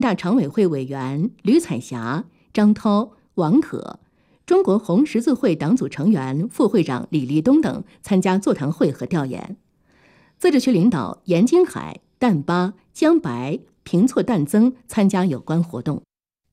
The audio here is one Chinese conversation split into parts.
大常委会委员吕彩霞、张涛、王可，中国红十字会党组成员、副会长李立东等参加座谈会和调研。自治区领导严金海、旦巴、江白、平措旦增参加有关活动。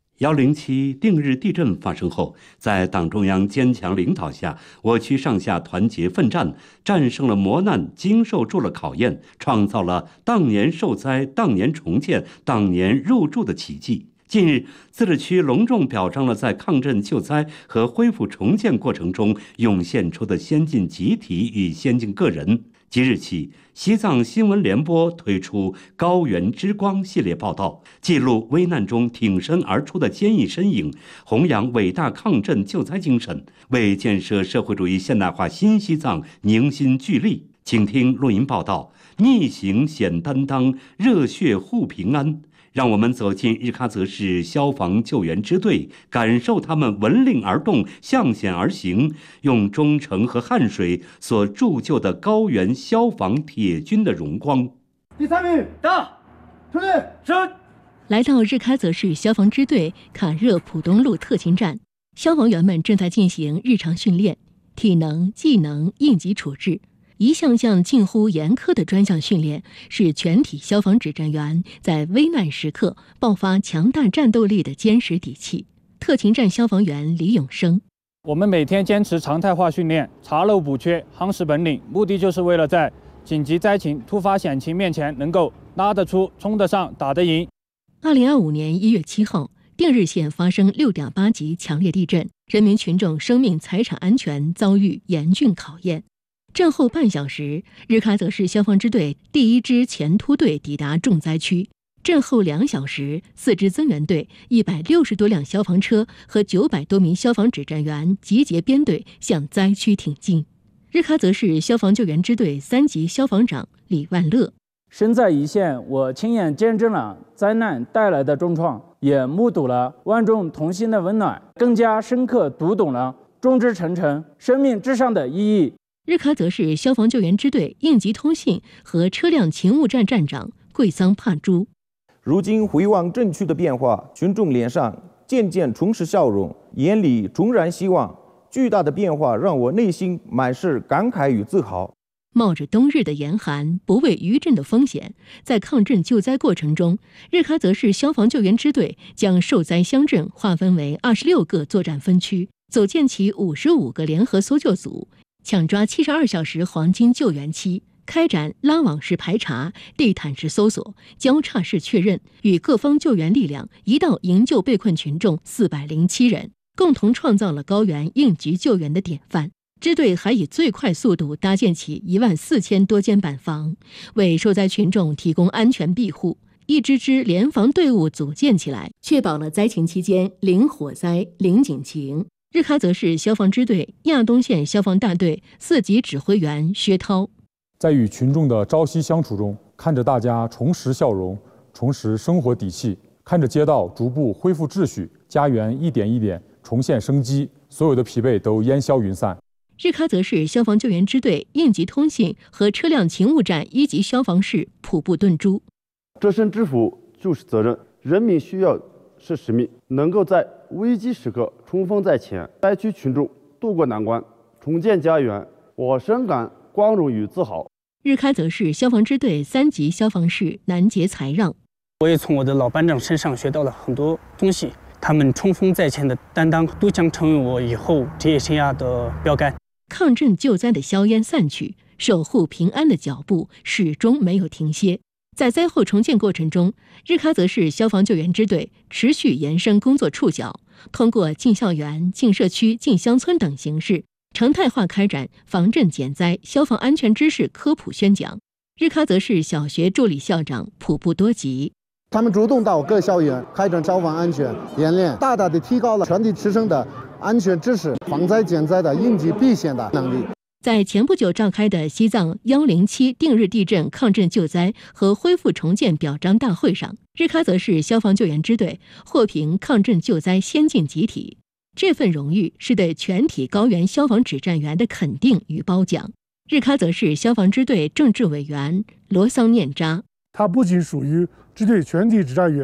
107定日地震发生后，在党中央坚强领导下，我区上下团结奋战，战胜了磨难，经受住了考验，创造了当年受灾、当年重建、当年入住的奇迹。近日，自治区隆重表彰了在抗震救灾和恢复重建过程中涌现出的先进集体与先进个人。即日起，西藏新闻联播推出“高原之光”系列报道，记录危难中挺身而出的坚毅身影，弘扬伟大抗震救灾精神，为建设社会主义现代化新西藏凝心聚力。请听录音报道：逆行显担当，热血护平安。让我们走进日喀则市消防救援支队，感受他们闻令而动、向险而行，用忠诚和汗水所铸就的高原消防铁军的荣光。 第3名到，出列是。 来到日喀则市消防支队卡热普东路特勤站，消防员们正在进行日常训练，体能、技能、应急处置。一项项近乎严苛的专项训练，是全体消防指战员在危难时刻爆发强大战斗力的坚实底气。特勤站消防员李永生： 我们每天坚持常态化训练，查漏补缺，夯实本领，目的就是为了在紧急灾情、突发险情面前能够拉得出、冲得上、打得赢。 2025年1月7号，定日县发生6.8级强烈地震，人民群众生命财产安全遭遇严峻考验。震后半小时，日喀则市消防支队第1支前突队抵达重灾区。震后2小时，4支增援队、160多辆消防车和900多名消防指战员集结编队向灾区挺进。日喀则市消防救援支队3级消防长李万乐： 身在一线，我亲眼见证了灾难带来的重创，也目睹了万众同心的温暖，更加深刻读懂了众志成城、生命至上的意义。 日喀则市消防救援支队应急通信和车辆勤务站站长桂桑帕珠： 如今回望震区的变化，群众脸上渐渐重拾笑容，眼里重燃希望。巨大的变化让我内心满是感慨与自豪。 冒着冬日的严寒，不畏余震的风险，在抗震救灾过程中，日喀则市消防救援支队将受灾乡镇划分为26个作战分区，组建起55个联合搜救组，抢抓72小时黄金救援期，开展拉网式排查、地毯式搜索、交叉式确认，与各方救援力量一道营救被困群众407人，共同创造了高原应急救援的典范。支队还以最快速度搭建起14000多间板房，为受灾群众提供安全庇护。一支支联防队伍组建起来，确保了灾情期间零火灾、零警情。日喀则市消防支队亚东县消防大队4级指挥员薛涛： 在与群众的朝夕相处中，看着大家重拾笑容，重拾生活底气，看着街道逐步恢复秩序，家园一点一点重现生机，所有的疲惫都烟消云散。 日喀则市消防救援支队应急通信和车辆勤务站1级消防士普布顿珠： 这身制服就是责任，人民需要是使命，能够在危机时刻冲锋在前，灾区群众渡过难关，重建家园，我深感光荣与自豪。 日喀则市消防支队3级消防士南杰才让： 我也从我的老班长身上学到了很多东西，他们冲锋在前的担当都将成为我以后职业生涯的标杆。 抗震救灾的硝烟散去，守护平安的脚步始终没有停歇。在灾后重建过程中，日喀则市消防救援支队持续延伸工作触角，通过进校园、进社区、进乡村等形式，常态化开展防震减灾、消防安全知识科普宣讲。日喀则市小学助理校长普布多吉： 他们主动到各校园开展消防安全演练，大大的提高了全体师生的安全知识、防灾减灾的应急避险的能力。 在前不久召开的西藏107定日地震抗震救灾和恢复重建表彰大会上，日喀则市消防救援支队获评抗震救灾先进集体。这份荣誉是对全体高原消防指战员的肯定与褒奖。日喀则市消防支队政治委员罗桑念扎： 他不仅属于支队全体指战员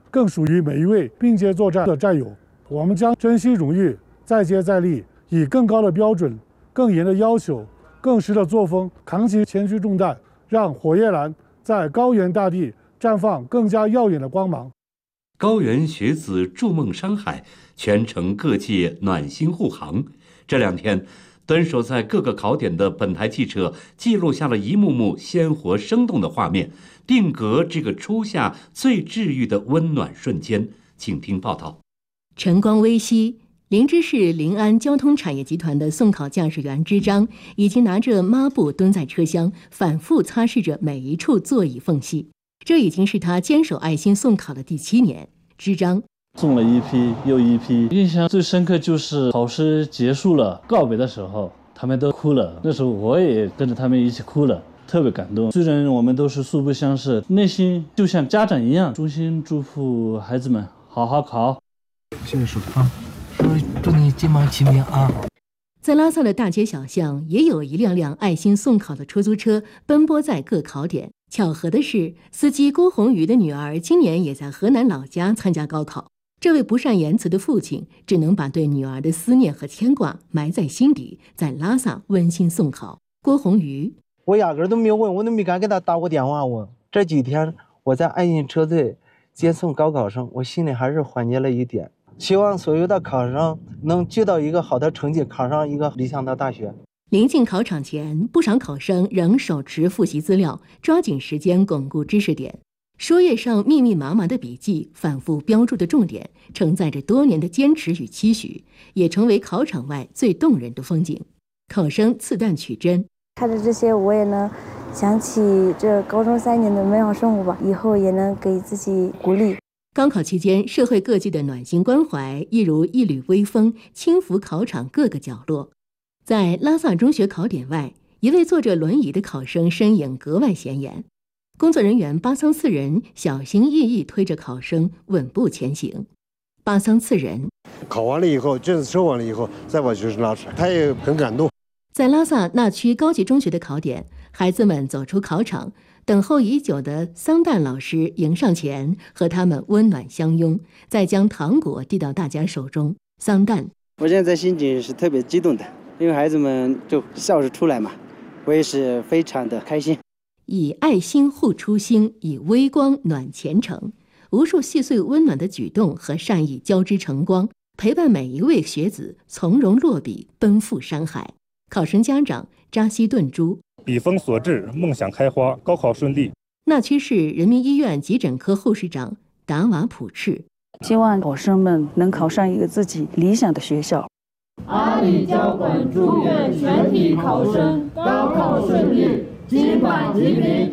更属于每一位并肩作战的战友。我们将珍惜荣誉，再接再厉，以更高的标准、更严的要求、更实的作风，扛起前驱重担，让火焰蓝在高原大地绽放更加耀眼的光芒。 高原学子筑梦山海，全程各界暖心护航。这2天，蹲守在各个考点的本台记者记录下了一幕幕鲜活生动的画面，定格这个初夏最治愈的温暖瞬间。请听报道。 晨光微熹，灵芝市临安交通产业集团的送考驾驶员支章已经拿着抹布蹲在车厢，反复擦拭着每一处座椅缝隙。这已经是他坚守爱心送考的第7年。支章送了一批又一批，印象最深刻就是考试结束了告别的时候，他们都哭了，那时候我也跟着他们一起哭了，特别感动。虽然我们都是素不相识，内心就像家长一样，衷心祝福孩子们好好考。 谢谢叔啊，说祝你金榜题名啊！ 在拉萨的大街小巷，也有一辆辆爱心送考的出租车奔波在各考点。巧合的是，司机郭红瑜的女儿今年也在河南老家参加高考。这位不善言辞的父亲只能把对女儿的思念和牵挂埋在心底，在拉萨温馨送考。郭红瑜， 我压根都没有问，我都没敢给他打过电话。这几天我在爱心车队接送高考生，我心里还是缓解了一点。希望所有的考生能取到一个好的成绩，考上一个理想的大学。 临近考场前，不少考生仍手持复习资料，抓紧时间巩固知识点。书页上密密麻麻的笔记，反复标注的重点，承载着多年的坚持与期许，也成为考场外最动人的风景。考生刺弹取真， 看着这些，我也能想起这高中3年的美好生活吧，以后也能给自己鼓励。 高考期间，社会各界的暖心关怀，一如一缕微风，轻拂考场各个角落。在拉萨中学考点外，一位坐着轮椅的考生身影格外显眼。工作人员巴桑4人小心翼翼推着考生稳步前行。巴桑4人考完了以后，卷子收完了以后，再把学生拉出来，他也很感动。 在拉萨那区高级中学的考点，孩子们走出考场，等候已久的桑旦老师迎上前，和他们温暖相拥，再将糖果递到大家手中。桑旦， 我现在心情是特别激动的，因为孩子们就笑着出来嘛，我也是非常的开心。 以爱心护初心，以微光暖前程。无数细碎温暖的举动和善意交织成光，陪伴每一位学子从容落笔，奔赴山海。考生家长扎西顿珠， 笔锋所至，梦想开花，高考顺利。 那区市人民医院急诊科护士长达瓦普赤， 希望考生们能考上一个自己理想的学校。 阿里交管祝愿全体考生高考顺利，金榜题名。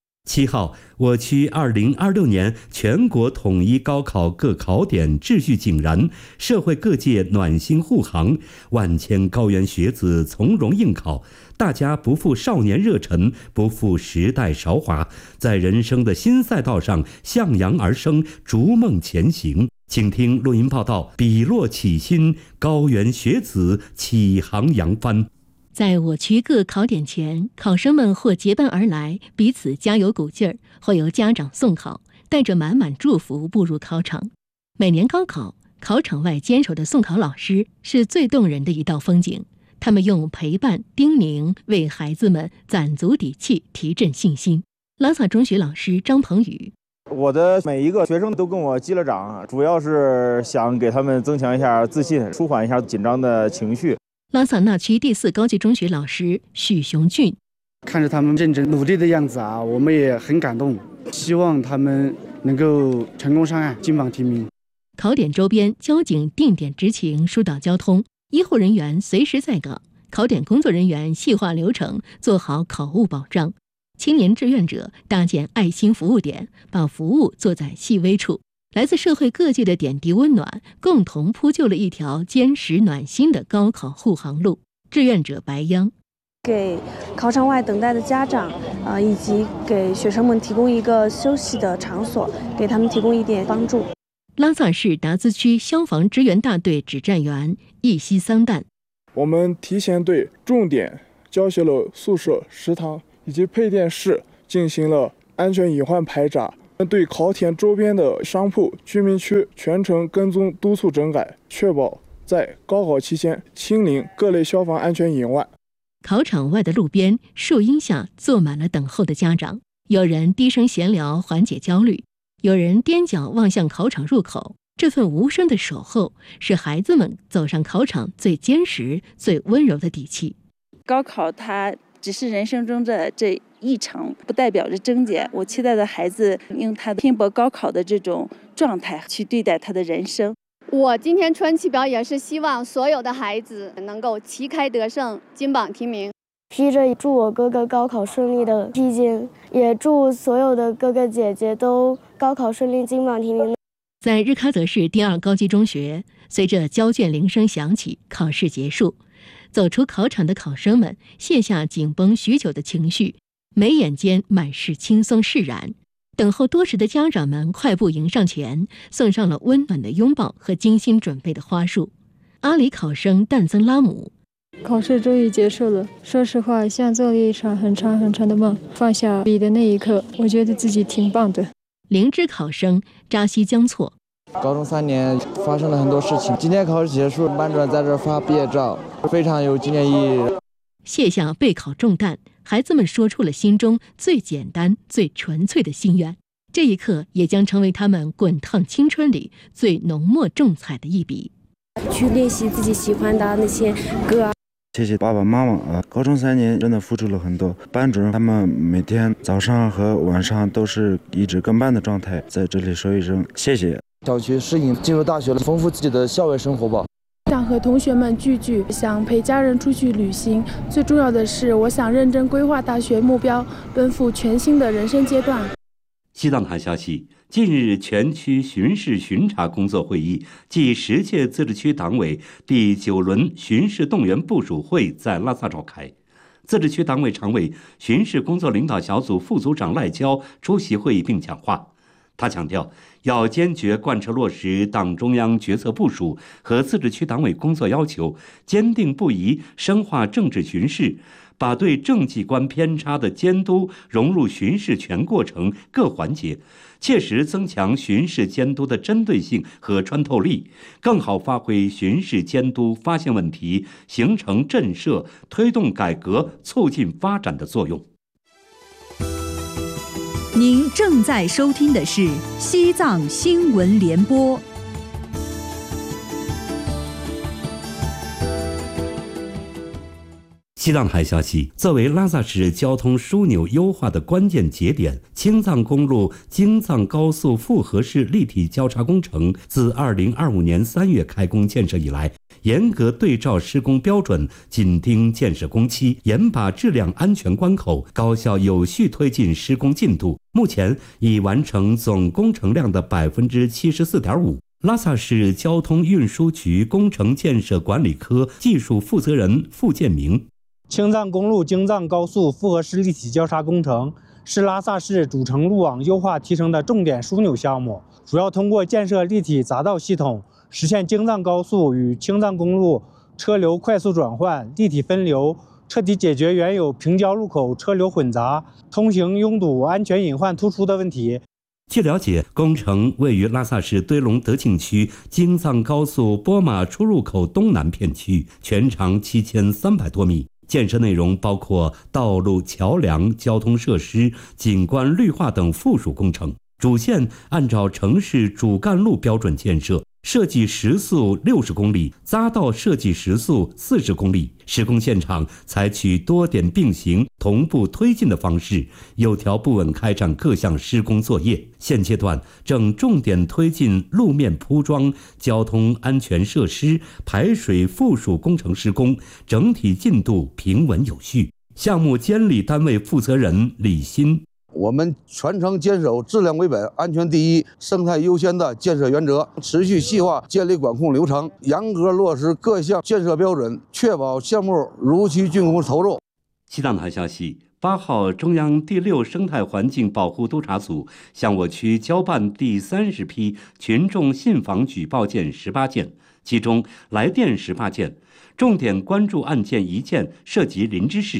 7号，我区2026年全国统一高考各考点秩序井然，社会各界暖心护航，万千高原学子从容应考，大家不负少年热忱，不负时代韶华，在人生的新赛道上向阳而生，逐梦前行。请听录音报道：笔落起心，高原学子启航扬帆。 在我区各考点前，考生们或结伴而来，彼此加油鼓劲儿，或由家长送考，带着满满祝福步入考场。每年高考，考场外坚守的送考老师是最动人的一道风景。他们用陪伴、叮咛为孩子们攒足底气，提振信心。拉萨中学老师张鹏宇， 我的每一个学生都跟我击了掌，主要是想给他们增强一下自信，舒缓一下紧张的情绪。 拉萨那区第4高级中学老师许雄俊， 看着他们认真努力的样子啊，我们也很感动，希望他们能够成功上岸，金榜题名。 考点周边交警定点执勤，疏导交通，医护人员随时在岗，考点工作人员细化流程，做好考务保障。青年志愿者搭建爱心服务点，把服务做在细微处。来自社会各界的点滴温暖，共同铺就了一条坚实暖心的高考护航路。志愿者白央， 给考场外等待的家长以及给学生们提供一个休息的场所，给他们提供一点帮助。 拉萨市达孜区消防支援大队指战员易西桑旦， 我们提前对重点教学楼、宿舍、食堂以及配电室进行了安全隐患排查， 对考点周边的商铺、居民区全程跟踪督促整改，确保在高考期间清零各类消防安全隐患。 考场外的路边树荫下坐满了等候的家长，有人低声闲聊缓解焦虑，有人踮脚望向考场入口。这份无声的守候，是孩子们走上考场最坚实、最温柔的底气。 高考它只是人生中的这一场，不代表着终结。我期待的孩子用他拼搏高考的这种状态去对待他的人生。 我今天春期表演是希望所有的孩子能够旗开得胜，金榜题名。 披着祝我哥哥高考顺利的披巾，也祝所有的哥哥姐姐都高考顺利，金榜题名。 在日喀则市第2高级中学，随着交卷铃声响起，考试结束，走出考场的考生们卸下紧绷许久的情绪，眉眼间满是轻松释然。等候多时的家长们快步迎上前，送上了温暖的拥抱和精心准备的花束。阿里考生旦增拉姆： 考试终于结束了，说实话，像做了一场很长很长的梦。放下笔的那一刻，我觉得自己挺棒的。 灵芝考生扎西江措： 高中3年发生了很多事情，今天考试结束，班主任在这发毕业照，非常有纪念意义。 卸下备考重担，孩子们说出了心中最简单、最纯粹的心愿。这一刻也将成为他们滚烫青春里最浓墨重彩的一笔。 去练习自己喜欢的那些歌。 谢谢爸爸妈妈高中3年真的付出了很多，班主任他们每天早上和晚上都是一直跟班的状态，在这里说一声谢谢。 想去适应进入大学了，丰富自己的校园生活吧。 想和同学们聚聚，想陪家人出去旅行，最重要的是我想认真规划大学目标，奔赴全新的人生阶段。 西藏台消息，近日全区巡视巡查工作会议暨10届自治区党委第9轮巡视动员部署会在拉萨召开。自治区党委常委、巡视工作领导小组副组长赖娇出席会议并讲话。他强调，要坚决贯彻落实党中央决策部署和自治区党委工作要求，坚定不移深化政治巡视，把对政绩观偏差的监督融入巡视全过程各环节，切实增强巡视监督的针对性和穿透力，更好发挥巡视监督发现问题、形成震慑、推动改革、促进发展的作用。 您正在收听的是西藏新闻联播。 西藏台消息，作为拉萨市交通枢纽优化的关键节点，青藏公路京藏高速复合式立体交叉工程自2025年3月开工建设以来，严格对照施工标准，紧盯建设工期，严把质量安全关口，高效有序推进施工进度。目前已完成总工程量的 74.5%。拉萨市交通运输局工程建设管理科技术负责人傅建明： 青藏公路京藏高速复合式立体交叉工程是拉萨市主城路网优化提升的重点枢纽项目，主要通过建设立体匝道系统，实现京藏高速与青藏公路车流快速转换、立体分流，彻底解决原有平交路口车流混杂、通行拥堵、安全隐患突出的问题。 据了解，工程位于拉萨市堆龙德庆区京藏高速波马出入口东南片区，全长7300多米。建设内容包括道路、桥梁、交通设施、景观绿化等附属工程。主线按照城市主干路标准建设，设计时速60公里，匝道设计时速40公里。施工现场采取多点并行、同步推进的方式，有条不紊开展各项施工作业。现阶段正重点推进路面铺装、交通安全设施、排水附属工程施工，整体进度平稳有序。项目监理单位负责人李鑫： 我们全程坚守质量为本、安全第一、生态优先的建设原则，持续细化监理管控流程，严格落实各项建设标准，确保项目如期竣工投入。 西藏台消息，8号，中央第6生态环境保护督察组向我区交办第30批群众信访举报件18件，其中来电18件，重点关注案件1件涉及林芝市。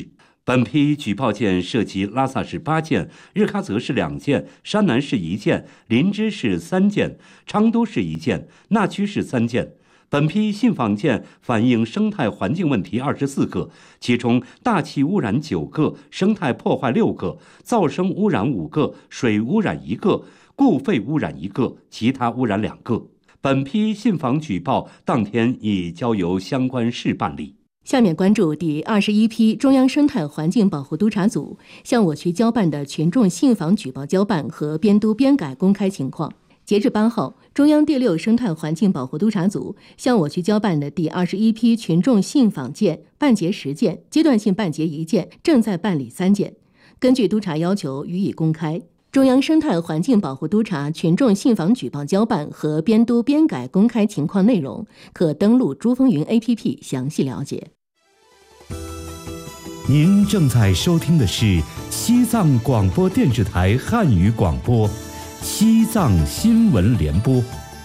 本批举报件涉及拉萨市8件、日喀则市2件、山南市1件、林芝市3件、昌都市1件、那曲市3件。本批信访件反映生态环境问题24个，其中大气污染9个，生态破坏6个，噪声污染5个，水污染1个，固废污染1个，其他污染2个。本批信访举报当天已交由相关市办理。 下面关注第21批中央生态环境保护督察组向我区交办的群众信访举报交办和编督编改公开情况。截至8号，中央第6生态环境保护督察组向我区交办的第21批群众信访件办结10件，阶段性办结1件，正在办理3件。根据督察要求予以公开。中央生态环境保护督察群众信访举报交办和编督编改公开情况内容，可登录珠风云 APP 详细了解。 您正在收听的是西藏广播电视台汉语广播，西藏新闻联播。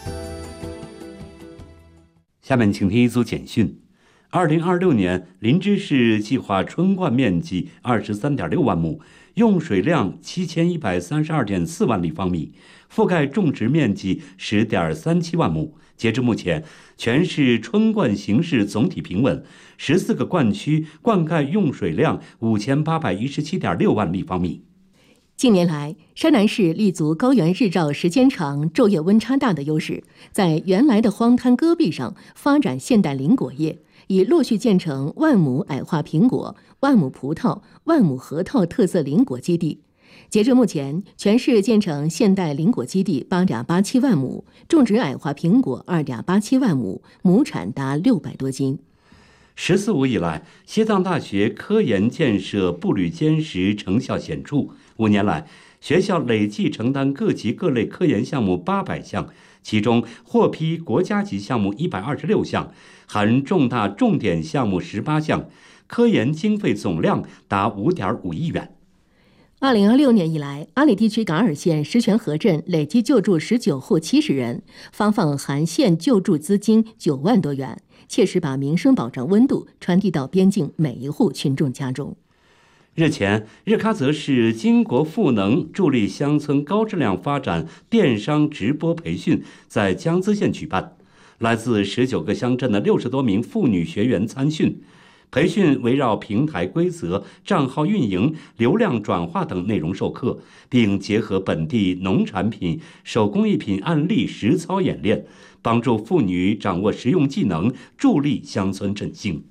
下面请听一组简讯。2026年，林芝市计划春灌面积23.6万亩，用水量7132.4万立方米，覆盖种植面积10.37万亩。截至目前，全市春灌形势总体平稳，14个灌区灌溉用水量5817.6万立方米。 近年来，山南市立足高原日照时间长、昼夜温差大的优势，在原来的荒滩戈壁上发展现代林果业，已陆续建成万亩矮化苹果、万亩葡萄、万亩核桃特色林果基地。截至目前，全市建成现代林果基地8.87万亩，种植矮化苹果2.87万亩，亩产达600多斤。 “14五”以来，西藏大学科研建设步履坚实，成效显著。5年来，学校累计承担各级各类科研项目800项，其中获批国家级项目126项，含重大重点项目18项，科研经费总量达5.5亿元。 2026年以来，阿里地区噶尔县石泉河镇累计救助19户70人，发放含县救助资金9万多元，切实把民生保障温度传递到边境每一户群众家中。 日前，日喀则市金国赋能助力乡村高质量发展电商直播培训在江孜县举办，来自19个乡镇的60多名妇女学员参训。培训围绕平台规则、账号运营、流量转化等内容授课，并结合本地农产品、手工艺品案例实操演练，帮助妇女掌握实用技能，助力乡村振兴。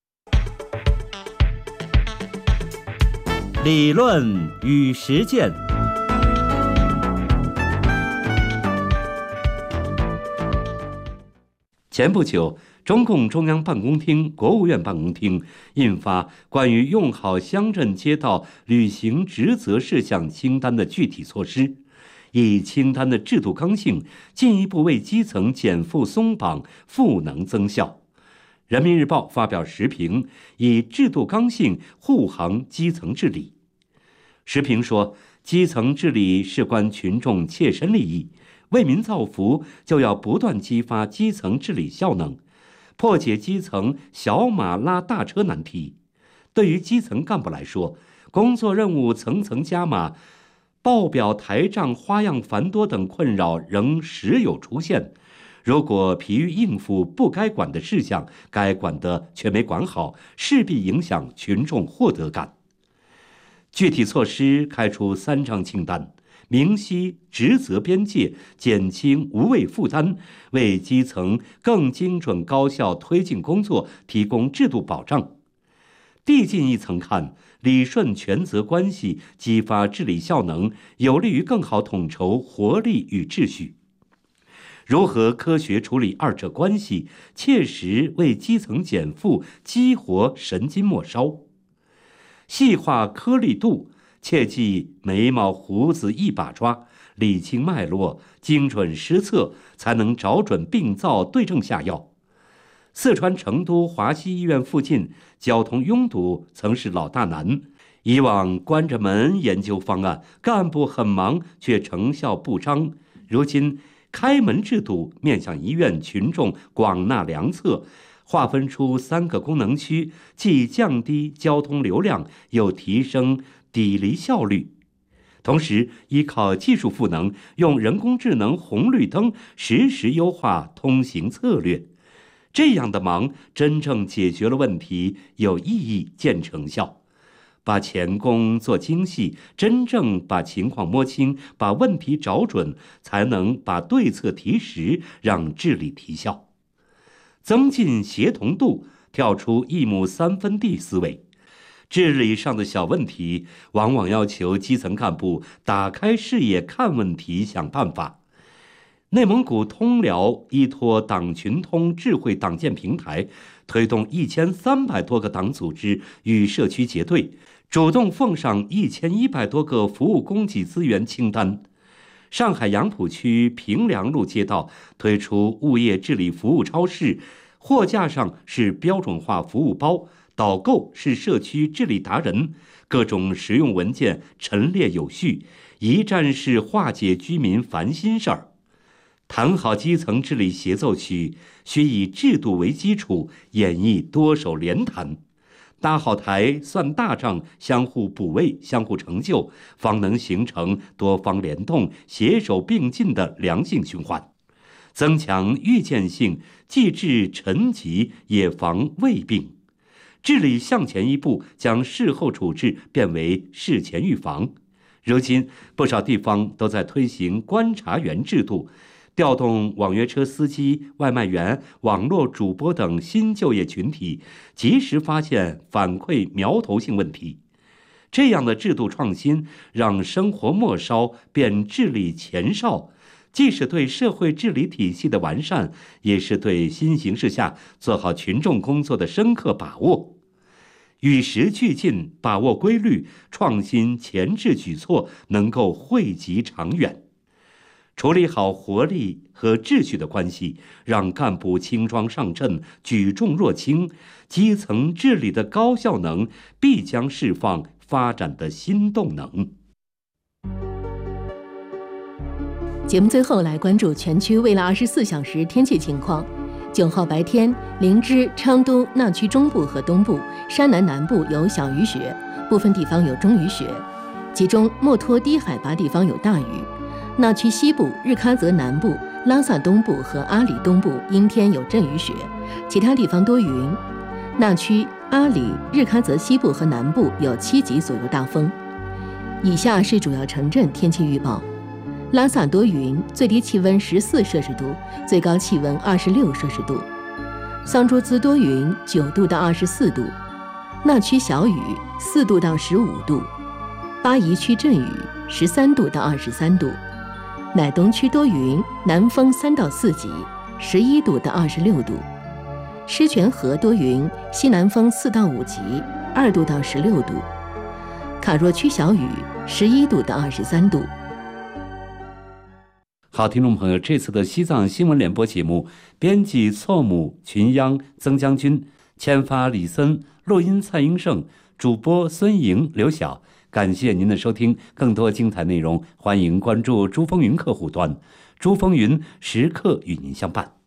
理论与实践。 前不久，中共中央办公厅、国务院办公厅印发关于用好乡镇街道履行职责事项清单的具体措施，以清单的制度刚性进一步为基层减负松绑、赋能增效。人民日报发表时评，以制度刚性护航基层治理。时评说，基层治理事关群众切身利益，为民造福就要不断激发基层治理效能，破解基层小马拉大车难题。对于基层干部来说，工作任务层层加码，报表台账花样繁多等困扰仍时有出现。如果疲于应付不该管的事项，该管的却没管好，势必影响群众获得感。具体措施开出3张清单，明晰职责边界，减轻无谓负担，为基层更精准高效推进工作提供制度保障。递进一层看，理顺权责关系，激发治理效能，有利于更好统筹活力与秩序。如何科学处理二者关系，切实为基层减负激活神经末梢。细化颗粒度，切忌眉毛胡子一把抓，理清脉络，精准施策，才能找准病灶，对症下药。四川成都华西医院附近交通拥堵曾是老大难，以往关着门研究方案，干部很忙却成效不彰。如今开门制度面向医院群众广纳良策， 划分出3个功能区，既降低交通流量，又提升抵离效率。同时，依靠技术赋能，用人工智能红绿灯实时优化通行策略。这样的忙真正解决了问题，有意义，见成效。把前功做精细，真正把情况摸清，把问题找准，才能把对策提实，让治理提效。增进协同度，跳出一亩三分地思维。治理上的小问题，往往要求基层干部打开视野看问题、想办法。内蒙古通辽依托党群通智慧党建平台，推动1300多个党组织与社区结对，主动奉上1100多个服务供给资源清单。上海杨浦区平凉路街道推出物业治理服务超市，货架上是标准化服务包，导购是社区治理达人，各种实用文件陈列有序，一站式化解居民烦心事儿。谈好基层治理协奏曲，需以制度为基础，演绎多手联谈，搭好台，算大账，相互补位，相互成就，方能形成多方联动、携手并进的良性循环。增强预见性，既治陈疾，也防未病。治理向前一步，将事后处置变为事前预防。如今，不少地方都在推行观察员制度，调动网约车司机、外卖员、网络主播等新就业群体，及时发现反馈苗头性问题。这样的制度创新，让生活末梢变治理前哨，既是对社会治理体系的完善，也是对新形势下做好群众工作的深刻把握。与时俱进，把握规律，创新前置举措，能够惠及长远。处理好活力和秩序的关系，让干部轻装上阵，举重若轻，基层治理的高效能必将释放发展的新动能。 节目最后来关注全区未来24小时天气情况。9号白天，林芝、昌都、那区中部和东部、山南南部有小雨雪，部分地方有中雨雪，其中墨脱低海拔地方有大雨。那区西部、日喀则南部、拉萨东部和阿里东部阴天有阵雨雪，其他地方多云。那区、阿里、日喀则西部和南部有7级左右大风。以下是主要城镇天气预报：拉萨多云，最低气温14摄氏度，最高气温26摄氏度；桑珠孜多云，9度到24度；那区小雨，4度到15度；巴宜区阵雨，13度到23度；乃东区多云，南风3到4级，11度到26度；狮泉河多云，西南风4到5级，2度到16度；卡若区小雨，11度到23度。 好，听众朋友，这次的西藏新闻联播节目，编辑错母、群央、曾将军，签发李森，录音蔡英胜，主播孙莹、刘晓。感谢您的收听，更多精彩内容，欢迎关注珠风云客户端，珠风云时刻与您相伴。